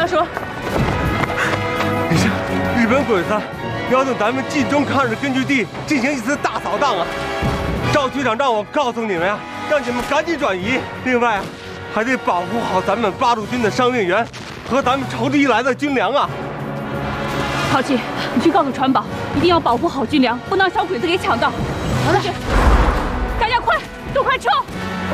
大叔， 日本鬼子要对咱们冀中抗日根据地进行一次大扫荡啊！赵局长让我告诉你们呀，让你们赶紧转移。另外啊，还得保护好咱们八路军的伤病员和咱们筹集来的军粮啊！ 陶琪，你去告诉船保，一定要保护好军粮，不能让小鬼子给抢到。好的，大家快，都快撤！